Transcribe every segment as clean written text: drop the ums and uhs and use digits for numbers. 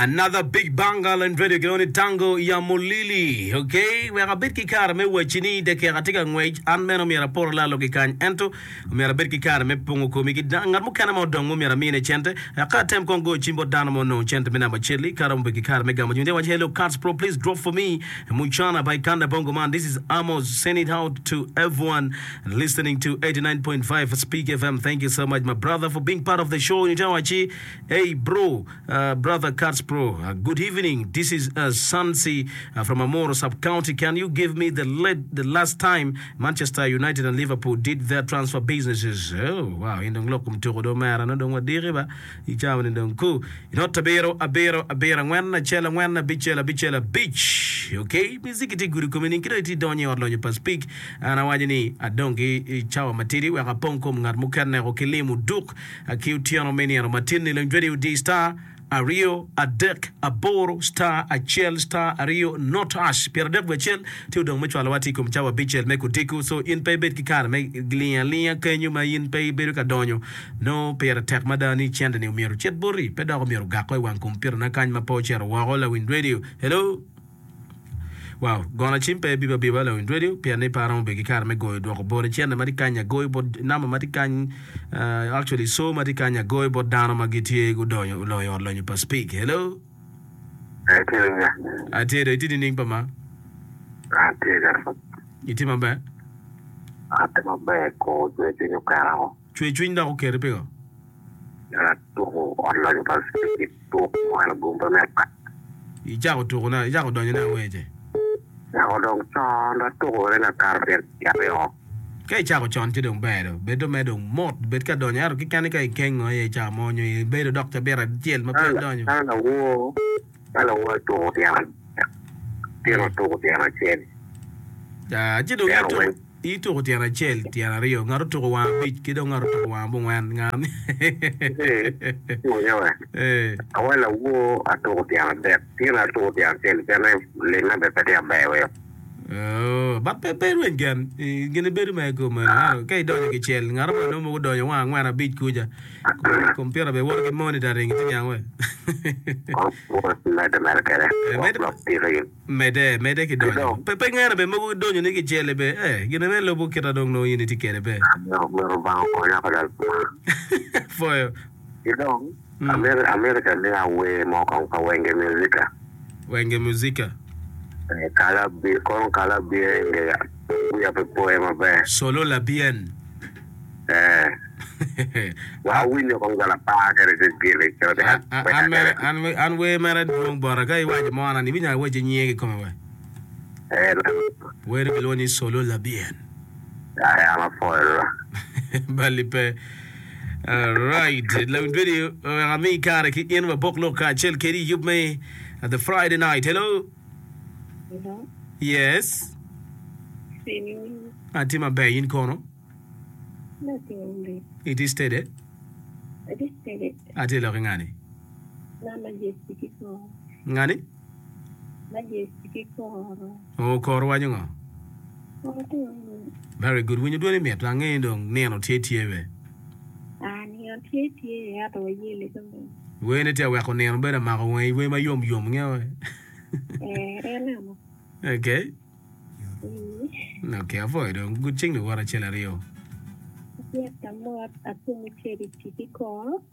Another big bangal and very good tango ya molili. Okay, we are a bit kikar me wachini de ke katika ngwej an meno mira por la logi kan ento mira bit kikar me pungu ko mi ngar mu kana mo dongo mira mine chente ka tem kongo chimbo dano mo no chente mina macheli karam bit kikar me gamo junde hello cards pro please drop for me Muchana by Kanda Bongo man. This is Amos. Send it out to everyone listening to 89.5 Speak FM. Thank you so much my brother for being part of the show. Hey bro, brother Cards Pro, good evening. This is Sansi from Amoro Sub-County. Can you give me the last time Manchester United and Liverpool did their transfer businesses? Oh, wow. Indong lokum tukodo mara no dong wadiri ba. Ichawan indong ku. Abero, ngwana chela ngwana bichela beach. Okay? Mizikiti guru communicate donye orlo pa speak. Anawajini adongi chawa matiri waka ponkom ngar mukane okilimu duk akiutiano meni ano matini lengwedi di star a Rio, a Dek, a Boro, star, a Chel, star, a Rio, not Ash. Pierdek we Chel, till the mutual wati kum chawa bichel mekutiku. So in pay bit kikar, make lia, can you my in pay beruka donyo? No, per tek madani chandani umiru chet buri, pedao miru gakwe wan kumpir na kany mapocher, wahola wind radio. Hello? Wow, gonna chimpe biba la wind radio, pia ne parang be kikar me goy do bore chenda marikanya goy bod nama marikany actually so marikanya goy bod dano magiti go donyo loyo lonyo pa speak. Hello? Atero iti ning pa ma? Atero. Iti mamba? Ate mamba ko chwe kara. Chwe nda ko kere pego. To online pa speak to mo gumba meka. Ija ko donyo na weje. Odong chon da to na carpet ya yo kai cha ko chon ti dong bedo medong mot bet ka donyo aro ki kan kai kengo ye cha mo nyu bedo doctor bera jel ma pe donyo ala wo to ya chen ja ji do to I to ko tiana chel tiana rio ngaro to wa bit ki do ngaro to wa bo wan ngam awala wo ato tiana de tiana to tiana chel kana le na be pete ambe we oh ba pe wen gan gene beru me ko man kai do ki chel ngaro no mo do wa ngwana bit kuja compare be work monitoring ti yang we mede ki do pe ngara be mo do ni ki chel be gene be lo bu kira dong no yini ti kere be no ba ko ya ka for you know America ne awe mo kan ka wenge musica kala bi nge ya pe poema be solo la bien wa wini ko ngala pa kere de gele kere an we mara dong baraga I waje mo ana ni binya waje nyege ko we where beloni solo la bien I am a foil balipe right let me video ami kare ki in wa boklo ka chel keri you me at the Friday night. Hello. Hello. Yes. Atima bay in kono. Nothing. It is steady. It is steady. Atelo ngani. Na majestic ko. Ngani? Majestic ko. Oh kor wa nyongo. Very good. When you do it me plange dong neno tie we. Ani on tie ya to yele ko. We ne te we ko neno be ma ko we ma yom ngewe. Elamo. Okay. Okay, avoid good thing to wara chela rio. Ya tamo atu cheri tiko.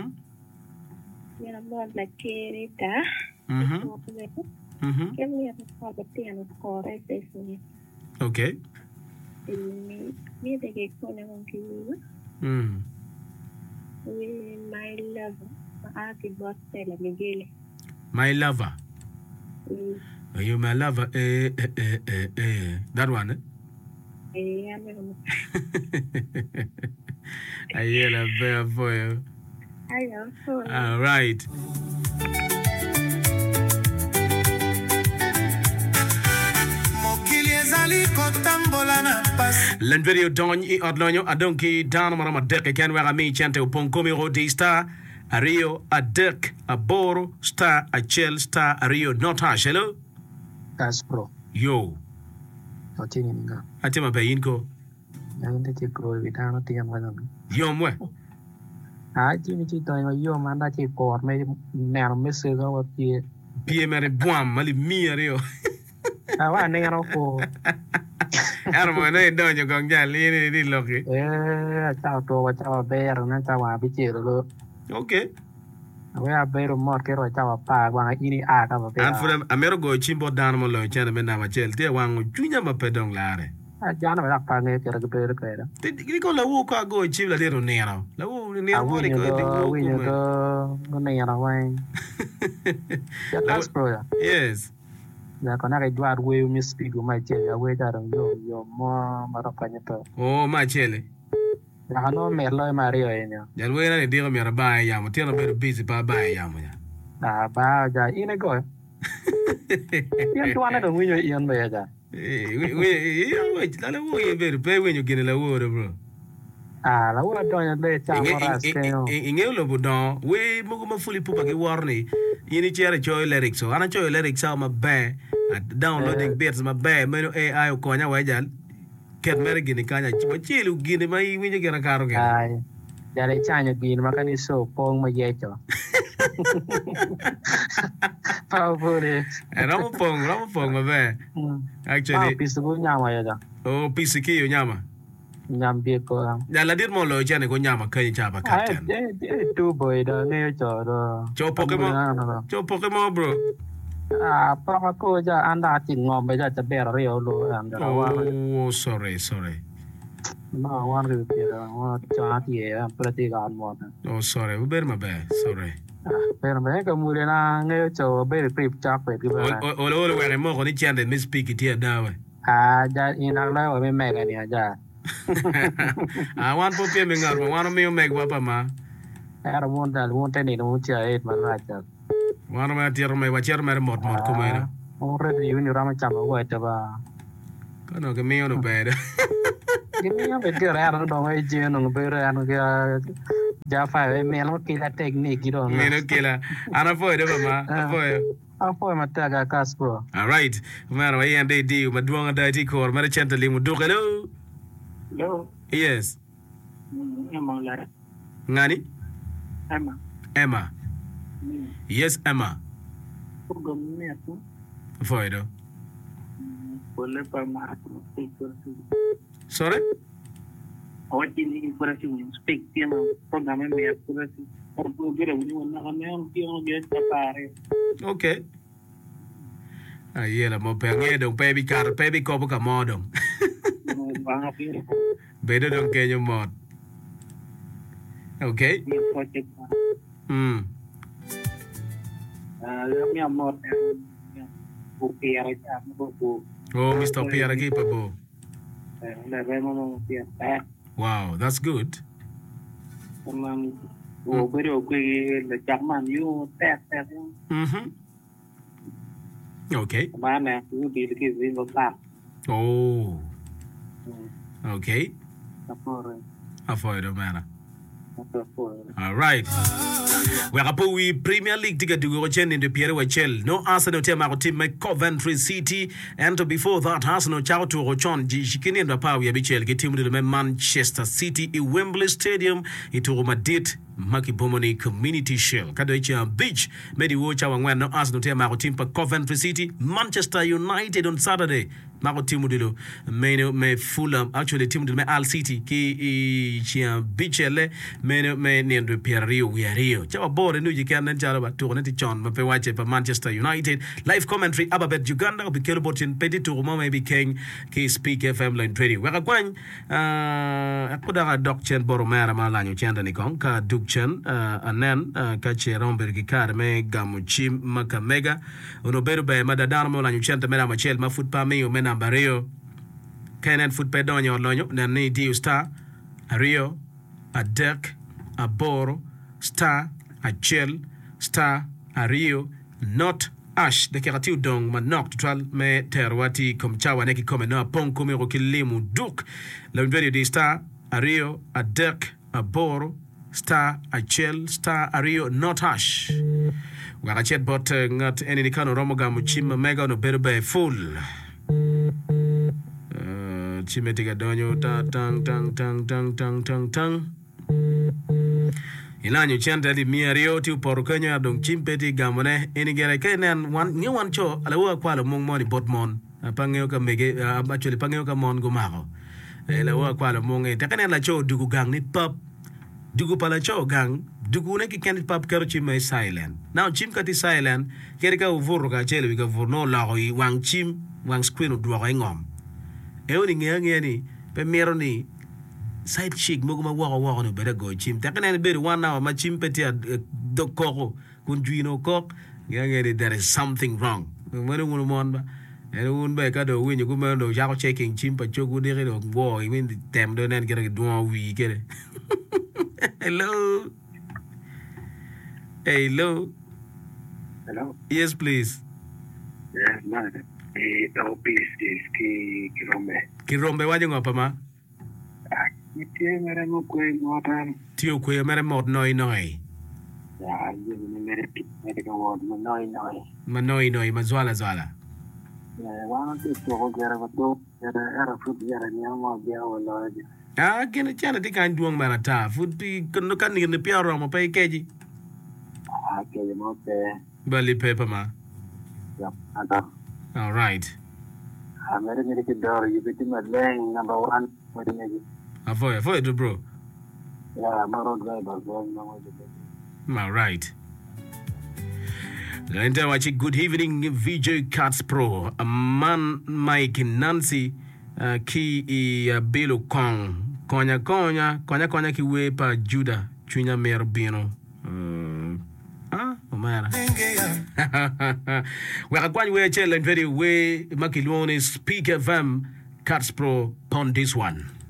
Ya mo la cherita. Kemi ya ko tiano ko resesi. Okay. Me de que con un kilo. We my love. Happy birthday la Miguel. My lover. You my lover. That one. I yell a bear for you. All right. L'enverio dogni adlonio adonki dan marama dek ken wera mi chante upon komiro di star a Rio a dek a Boro star a Chel star a Rio not hash. Hello. Cards Pro. Yo. Otini nga. Atima bayinko. Nande ti ko vitano ti am ganon. Yo mwe. Chini chi to yo manda chi por me nero mese go pie mere buam mali mia rio wa nero ko armo ne donyo gong jali ni loki chao to chao ber na chao bi chi lo okay we a ber mo ke ro chao pa wa ini a ka ba and for them amero go chimbo dan mo lo chana me na ma chel te wangu junya ma pedong lare jana me pa ne ke ro ber ke da ti ko la wo ka go chim la dero nero la wo nero mo ko ti go no nero wa ya Caspro yes ya kana ke dwar we mi speed ma che ya we da yo mo ma ro pa ne to oh ma chele ya no me lo Mario enya ya we na digo mi ba ya mo tieno be busy ba ya mo ya ba ja ine go ya tuana do winyo ian be ja we la wo ye be pe we nyu gine la wo bro la wo do ya le cha mo ras ke yo inge lo budon we mo ko ma fuli pupa ke warni yini chere choy lyrics so ana choy lyrics sa ma be downloading beats ma be meno AI ko nya wa jal ket mere gini kanya ma chilu gini ma yi winyo gina karo ke ai ya le cha nya gini ma kan so pong ma ye cho powerful ramo pong ma be actually pisu nyama ya da oh pisiki yo nyama nyam bi ko ya la dir mo lo chane ko nyama kan cha ba captain tu boy da ne cho do cho Pokemon bro pa ko ja anda tin ngom be ja ta ber rio lo anda wa oh sorry no wan ri bi da wa cha ti e prati gan mo oh sorry u ber ma be sorry pero me ka mu le na nge cho be trip cha pe ti ba o we mo ko ni chande mi speak it here dawe ja ina la wa me ga ni ja wan po pe me ngar wan me me papa ma era mon dal mon teni no cha e ma ra cha wan ma tier me wa tier me mot ko me na o re di ni ra ma cha ma wa ta ba kano ke me no be ni mi be ti ra no do me je no be ra no ke ja fa me no ki la technique do me no kila ana fo de mama fo ma ta ga Caspro all right mara wa yande di ma duanga da ti ko mara chanta li mu do hello yes Emma la ngani Emma yes Emma Foido sorry okay ayela mo pengen dong baby ko ka mo dong bedo dong kenyo mod okay oh Mr. Pierre aquí papo wow that's good okay oh okay afoido mana all right we Premier League ticket to go chen in the Pierre Wachel no Arsenal team Coventry City and before that Arsenal chao to Rochon jikini ndo pa we bichel ke team de Manchester City in Wembley Stadium ito Madrid Makibomoni Community Shield kado ichi beach medi wo cha wangwa no Arsenal team Coventry City Manchester United on Saturday mako team dilo me Fulham actually team de Al City ki chi bichele me nendo Pierre Rio chawa bore nu jikana njalo ba to neti chon mape wache pa Manchester United live commentary ababet Uganda bikelo botin pedi to mama be king ki speak FM line trading waka kwan akoda doc chen boromera malanyo chanda ni kon ka dukchen anen ka cheromber ki kar me gamuchim makamega onobero be madadana malanyo chanda mera machel mafut pa me mena bareo kenen fut pedonyo lonyo na ni diu star Rio a Dirk a Boro star a Chel star a Rio not Ash de keratiu dong manok total me terwati komchawa neki kome no pon kome rokilimu duk le video di star a Rio a Dirk a Boro star a Chel star a Rio not Ash waka chet bot ngat eni kano romo gamu chima mega no berbe full chimetiga donyo ta tang Ilanyo chanta di miario ti por kanyo adong chimpeti gamone inigere kenen wan cho alawa kwala mong moni botmon pangeo ka mege actually pangeo ka mon gumako alawa kwala mong te kanen la cho dugu gang ni pop dugu pala cho gang dugu ne ki kenit pop kero chim mai silent now chim ka ti silent kere ka uvuru ka chele wi ka vurno la ko wang chim wang screen do ko ngom e oni nge ni pe mero ni side chick mo wako no better go chim ta kana be 1 hour ma chim peti do koko kun juino kok ngere there is something wrong when un mon ba and un be ka do win ku me do ja ko checking chim pa chogu de do go I mean tem do nen kere do wi kere hello hello yes please yes man Kirombe waje ngopa ma Tio kwe mere mod noi. Ya, mere ka word noi mazwala. Ya, wana to gera ko era food gera nyama bia wala. Ah, gene chana di kan duong marata. Food pi kono kan ni piaro mo pa keji. Ah, keji mo pe. Bali paper ma. Ya, ada. All right. Mere ke dor you bit my lane number 1 with me. Avoid it, bro. Yeah, I'm a road driver. All right. Good evening, VJ Cats Pro. A man, Mike Nancy, ki Belo Kong. Konya ki wepa Judah, Chunya Merbino. Omara. We're going to challenge very way, Makilone, Speak FM, Cats Pro, on this one.